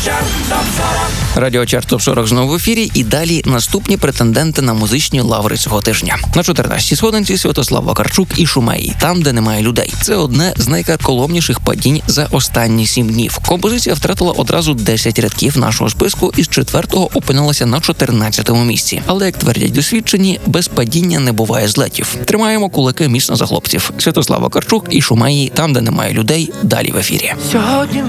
Радіочарт ТОП-40 знову в ефірі, і далі наступні претенденти на музичні лаври цього тижня. На 14-й сходинці Святослав Вакарчук і Шумеї «Там, де немає людей». Це одне з найкарколомніших падінь за останні 7 днів. Композиція втратила одразу 10 рядків нашого списку і з 4-го опинилася на 14-му місці. Але, як твердять досвідчені, без падіння не буває злетів. Тримаємо кулаки міцно за хлопців. Святослав Вакарчук і Шумеї «Там, де немає людей» далі в ефірі.